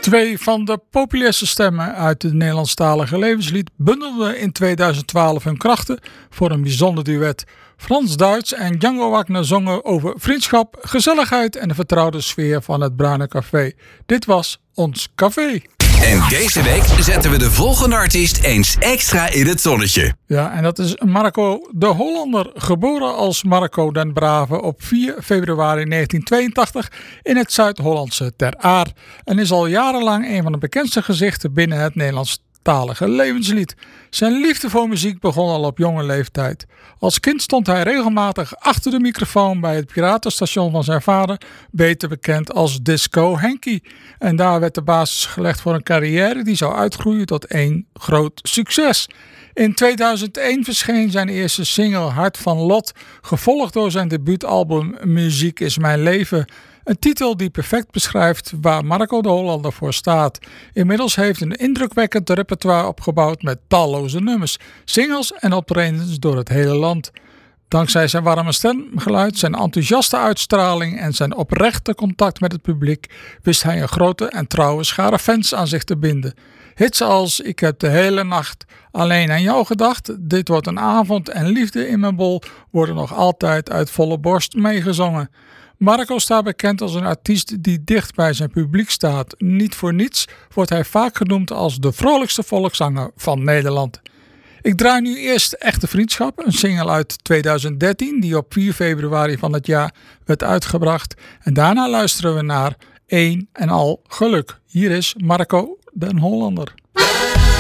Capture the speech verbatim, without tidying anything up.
Twee van de populairste stemmen uit het Nederlandstalige levenslied bundelden in tweeduizend twaalf hun krachten voor een bijzonder duet. Frans Duits en Django Wagner zongen over vriendschap, gezelligheid en de vertrouwde sfeer van het Bruine Café. Dit was ons café. En deze week zetten we de volgende artiest eens extra in het zonnetje. Ja, en dat is Marco de Hollander, geboren als Marco den Brave op vier februari negentien tweeëntachtig in het Zuid-Hollandse Ter Aar. En is al jarenlang een van de bekendste gezichten binnen het Nederlandstalige levenslied. Zijn liefde voor muziek begon al op jonge leeftijd. Als kind stond hij regelmatig achter de microfoon bij het piratenstation van zijn vader, beter bekend als Disco Henkie. En daar werd de basis gelegd voor een carrière die zou uitgroeien tot één groot succes. In tweeduizend één verscheen zijn eerste single Hart van Lot, gevolgd door zijn debuutalbum Muziek is mijn leven. Een titel die perfect beschrijft waar Marco de Hollander voor staat. Inmiddels heeft een indrukwekkend repertoire opgebouwd met talloze nummers, singles en optredens door het hele land. Dankzij zijn warme stemgeluid, zijn enthousiaste uitstraling en zijn oprechte contact met het publiek wist hij een grote en trouwe schare fans aan zich te binden. Hits als Ik heb de hele nacht alleen aan jou gedacht, Dit wordt een avond en Liefde in mijn bol worden nog altijd uit volle borst meegezongen. Marco staat bekend als een artiest die dicht bij zijn publiek staat. Niet voor niets wordt hij vaak genoemd als de vrolijkste volkszanger van Nederland. Ik draai nu eerst Echte Vriendschap, een single uit tweeduizend dertien die op vier februari van het jaar werd uitgebracht. En daarna luisteren we naar Een en al geluk. Hier is Marco den Hollander.